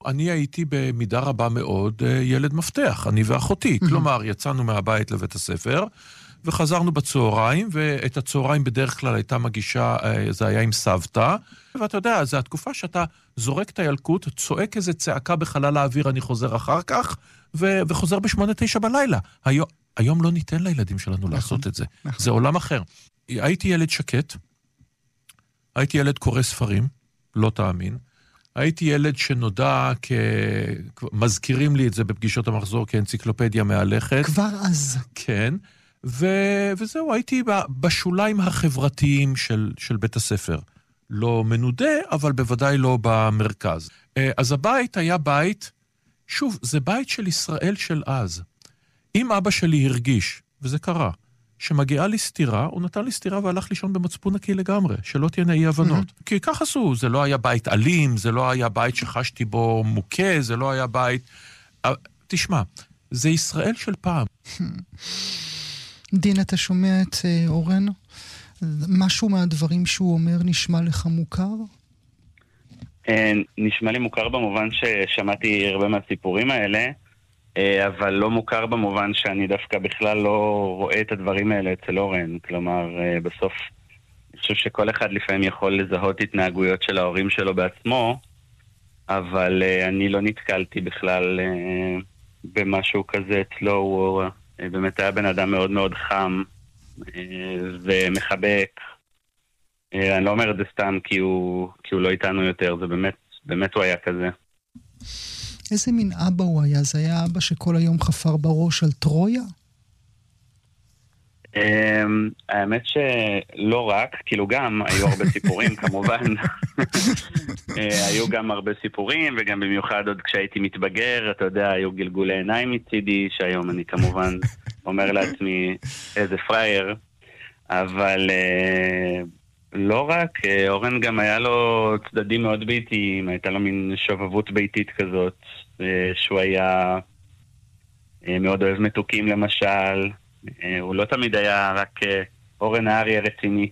אני הייתי במידה רבה מאוד ילד מפתח, אני ואחותי. כלומר, יצאנו מהבית לבית הספר, וחזרנו בצהריים, ואת הצהריים בדרך כלל הייתה מגישה, זה היה עם סבתא, ואתה יודע, זו התקופה שאתה זורק את הילקוט, צועק איזה צעקה בחלל האוויר, אני חוזר אחר כך, וחוזר ב8-9 בלילה. היום לא ניתן לילדים שלנו לעשות את זה. זה עולם אחר. הייתי ילד שקט, הייתי ילד קורא ספרים, לא תאמין. הייתי ילד שנודע מזכירים לי את זה בפגישות המחזור כאנציקלופדיה מהלכת. כבר אז. כן. וזהו, הייתי בשוליים החברתיים של בית הספר. לא מנודה, אבל בוודאי לא במרכז. אז הבית היה בית, שוב, זה בית של ישראל של אז. אם אבא שלי הרגיש, וזה קרה, שמגיעה לי סתירה, הוא נתן לי סתירה והלך לישון במצפון נקי לגמרי, שלא תהיינה אי הבנות. כי כך עשו, זה לא היה בית אלים, זה לא היה בית שחשתי בו מוכה, זה לא היה בית... תשמע, זה ישראל של פעם. דין, אתה שומע את אורן? משהו מהדברים שהוא אומר נשמע לך מוכר? נשמע לי מוכר במובן ששמעתי הרבה מהסיפורים האלה, אבל לא מוכר במובן שאני דווקא בכלל לא רואה את הדברים האלה אצל אורן. כלומר, בסוף אני חושב שכל אחד לפעמים יכול לזהות התנהגויות של ההורים שלו בעצמו, אבל אני לא נתקלתי בכלל במשהו כזה אצלו. הוא באמת היה בן אדם מאוד מאוד חם ומחבק. אני לא אומר את זה סתם כי הוא לא איתנו יותר, זה באמת הוא היה כזה. איזה מין אבא הוא היה? זה היה אבא שכל היום חפר בראש על טרויה? האמת שלא רק, כאילו גם היו הרבה סיפורים כמובן. היו גם הרבה סיפורים, וגם במיוחד עוד כשהייתי מתבגר, אתה יודע, היו גלגולי עיניים מצידי, שהיום אני כמובן אומר לעצמי איזה פרייר, אבל לא רק, אורן גם היה לו צדדים מאוד ביתיים, הייתה לו מין שובבות ביתית כזאת, שהוא היה מאוד אוהב מתוקים למשל, הוא לא תמיד היה רק אורן הארי הרציני,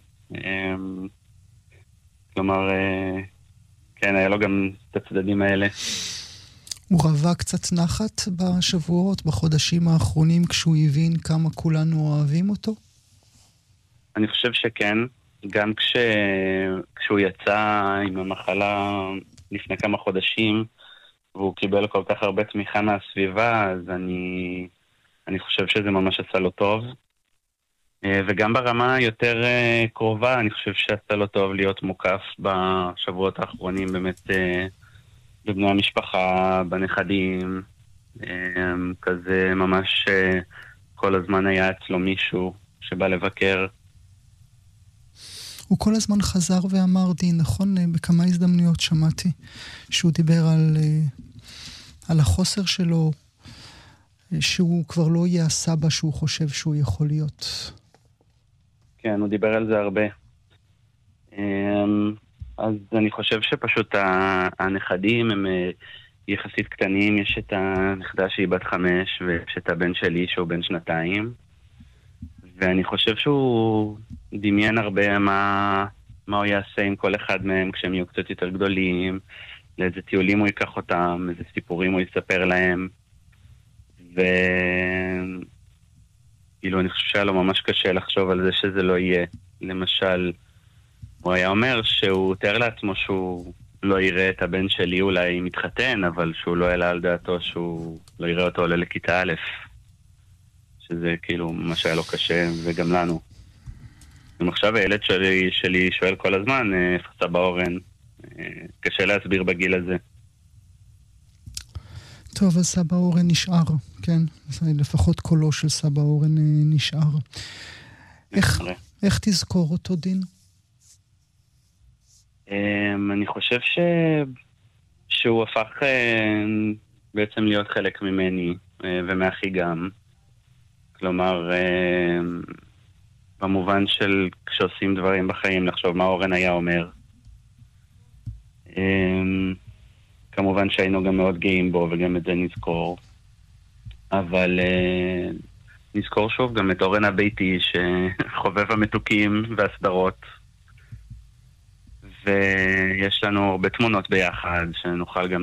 כלומר, כן, היה לו גם את הצדדים האלה. הוא רווה קצת נחת בשבועות, בחודשים האחרונים, כשהוא הבין כמה כולנו אוהבים אותו? אני חושב שכן. גם כשהוא יצא עם המחלה לפני כמה חודשים, והוא קיבל כל כך הרבה תמיכה מהסביבה, אז אני חושב שזה ממש עשה לו טוב. וגם ברמה יותר קרובה, אני חושב שעשה לו טוב להיות מוקף בשבועות האחרונים, באמת בבני המשפחה, בנכדים, כזה ממש כל הזמן היה אצלו מישהו שבא לבקר. הוא כל הזמן חזר ואמר, דין, נכון? בכמה הזדמנויות שמעתי שהוא דיבר על החוסר שלו, שהוא כבר לא יהיה הסבא שהוא חושב שהוא יכול להיות. כן, הוא דיבר על זה הרבה. אז אני חושב שפשוט הנכדים הם יחסית קטנים. יש את הנכדה שהיא בת 5, ויש את הבן שלי שהוא בן 2. ואני חושב שהוא דמיין הרבה מה הוא יעשה עם כל אחד מהם כשהם יהיו קצת יותר גדולים, לאיזה טיולים הוא ייקח אותם, איזה סיפורים הוא יספר להם. וכאילו אני חושב שהיה לו ממש קשה לחשוב על זה שזה לא יהיה. למשל, הוא היה אומר שהוא תאר לעצמו שהוא לא יראה את הבן שלי אולי מתחתן, אבל שהוא לא העלה על דעתו שהוא לא יראה אותו עולה לכיתה א'. שזה כאילו מה שהיה לו קשה, וגם לנו. עכשיו הילד שלי שואל כל הזמן, איפה סבא אורן? קשה להסביר בגיל הזה. טוב, אז סבא אורן נשאר, כן? לפחות קולו של סבא אורן נשאר. איך תזכור אותו, דין? אני חושב שהוא הפך בעצם להיות חלק ממני, ומאחי גם. כלומר, במובן של כשעושים דברים בחיים, לחשוב מה אורן היה אומר. כמובן שהיינו גם מאוד גאים בו, וגם את זה נזכור. אבל נזכור שוב גם את אורן הביתי, שחובב המתוקים והסדרות. ויש לנו הרבה תמונות ביחד, שנוכל גם